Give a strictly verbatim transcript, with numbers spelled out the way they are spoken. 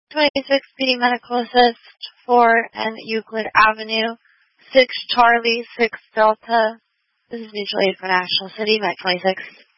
twenty-six P D Medical Assist, four and Euclid Avenue, six Charlie, six Delta. This is mutual aid for National City, Met twenty-six.